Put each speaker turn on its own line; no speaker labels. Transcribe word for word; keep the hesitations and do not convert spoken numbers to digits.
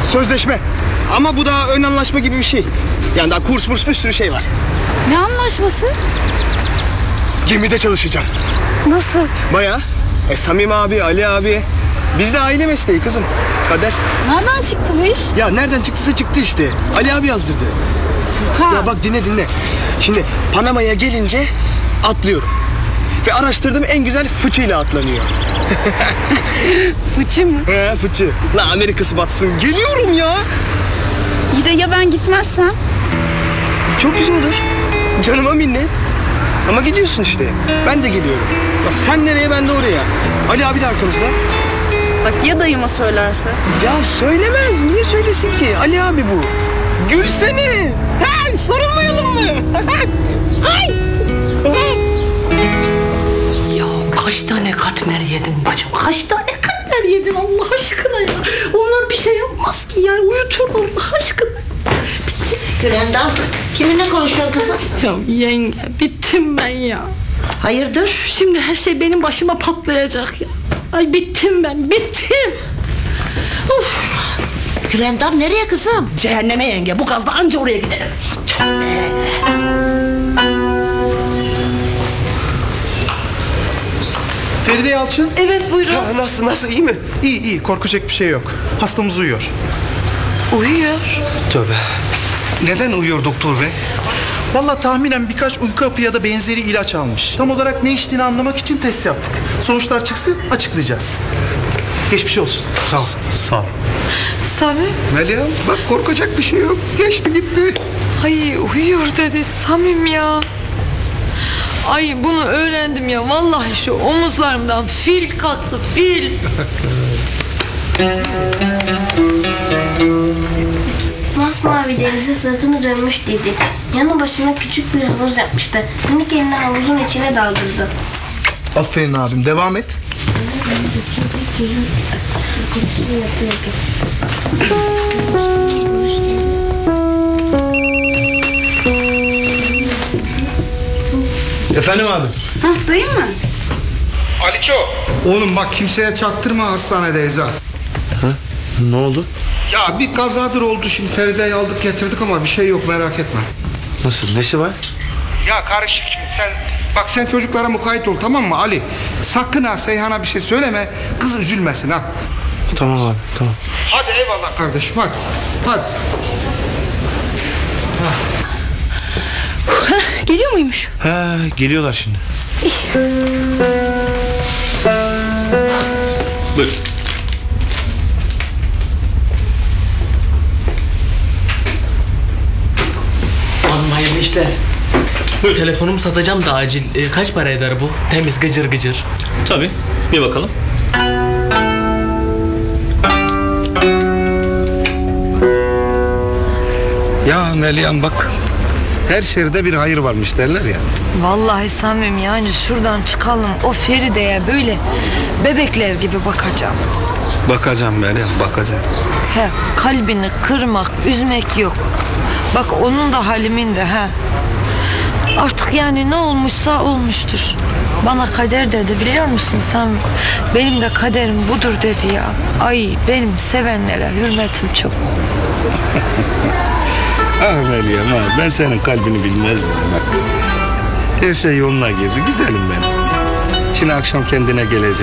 Sözleşme. Ama bu daha ön anlaşma gibi bir şey. Yani daha kurs murs bir sürü şey var.
Ne anlaşması?
Gemide çalışacağım.
Nasıl?
Bayağı. E, Samim abi, Ali abi. Biz de aile mesleği kızım. Kader.
Nereden çıktı bu iş?
Ya nereden çıktıysa çıktı işte. Ali abi yazdırdı.
Furkan.
Ya bak dinle dinle. Şimdi Panama'ya gelince atlıyorum. Ve araştırdığım en güzel fıçıyla atlanıyor.
Fıçı mı?
He fıçı. La Amerika'sı batsın. Geliyorum ya.
İyi de ya ben gitmezsem?
Çok güzel olur. Canıma minnet. Ama gidiyorsun işte. Ben de geliyorum. Ya sen nereye ben de oraya. Ali abi de arkamızda.
Bak ya dayıma söylerse?
Ya söylemez. Niye söylesin ki? Ali abi bu. Gülsene. Ha, sarılmayalım mı? Ay.
Ya kaç tane katmer yedin bacım? Kaç tane katmer yedin Allah aşkına ya? Onlar bir şey yapmaz ki ya. Uyutur Allah aşkına.
Gülendam, kiminle konuşuyorsun kızım?
Ya yenge bittim ben ya.
Hayırdır?
Şimdi her şey benim başıma patlayacak ya. Ay bittim ben, bittim. Uf.
Gülendam nereye kızım?
Cehenneme yenge, bu gazla anca oraya giderim. Tövbe.
Feride Yalçın.
Evet buyurun.
Ya nasıl nasıl iyi mi?
İyi iyi, korkacak bir şey yok. Hastamız uyuyor.
Uyuyor.
Tövbe. Neden uyuyor doktor bey? Vallahi tahminen birkaç uyku hapı ya da benzeri ilaç almış. Tam olarak ne içtiğini anlamak için test yaptık. Sonuçlar çıksın açıklayacağız. Geçmiş olsun. Sağ ol. Sağ ol.
Sami.
Meryem bak korkacak bir şey yok. Geçti gitti.
Ay uyuyor dedi Samim ya. Ay bunu öğrendim ya. Vallahi şu omuzlarımdan fil kalktı fil.
Masmavi denize sırtını dönmüş dedi. Yanı başına küçük bir havuz yapmıştı. Minik elini havuzun içine daldırdı.
Aferin abim devam et. Efendim abi.
Hah dayı mı?
Aliço.
Oğlum bak kimseye çaktırma hastanedeyiz ha.
Ne oldu?
Ya bir kazadır oldu şimdi Feride'yi aldık getirdik ama bir şey yok merak etme.
Nasıl nesi var?
Ya karışık şimdi sen.
Bak sen çocuklara mukayyet ol tamam mı Ali? Sakın ha Seyhan'a bir şey söyleme kız üzülmesin ha.
Tamam abi tamam.
Hadi eyvallah.
Kardeşim hadi. Hadi.
Geliyor muymuş?
He geliyorlar şimdi. Buyur.
Hanım hayırlı işler. Telefonumu satacağım da acil. E, kaç para eder bu? Temiz gıcır gıcır.
Tabii. Bir bakalım.
Ya Meryem bak her şerde bir hayır varmış derler ya.
Vallahi Samim yani şuradan çıkalım o Feride'ye böyle bebekler gibi bakacağım.
Bakacağım Meryem bakacağım.
He, kalbini kırmak, üzmek yok. Bak onun da halimin de he. Artık yani ne olmuşsa olmuştur. Bana kader dedi biliyor musun sen? Benim de kaderim budur dedi ya. Ay benim sevenlere hürmetim çok.
Ah Meryem ha ben senin kalbini bilmez miyim bak. Her şey yoluna girdi güzelim benim. Şimdi akşam kendine gelecek.